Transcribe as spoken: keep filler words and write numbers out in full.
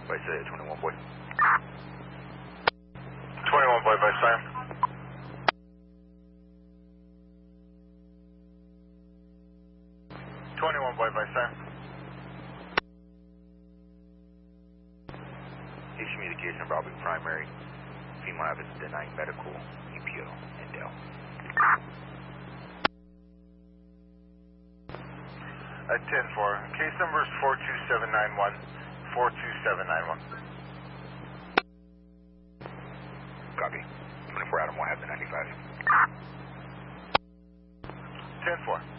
Vice uh, twenty-one boy. twenty-one boy, Vice Sam. twenty-one boy, Vice Sam. His communication Bravo primary. Female have is denying medical, E P O, and Dell. At ten four. Case number is four two seven nine one. four two seven nine one. Copy. twenty-four Adam will have the ninety-five. ten four.